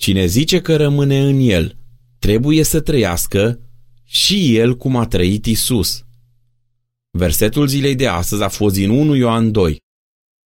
Cine zice că rămâne în el, trebuie să trăiască și el cum a trăit Isus. Versetul zilei de astăzi a fost din 1 Ioan 2.